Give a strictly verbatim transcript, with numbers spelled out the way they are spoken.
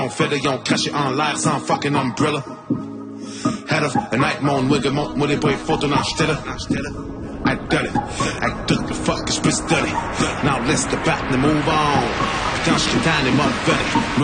On fait de yon craché en l'air sans fucking umbrella. Head of a night mon wigger mon moet ik foto naar stellen. I done it, I took the fuck is study. Now let's get back and move on. Quand je suis tanné, motherfucker.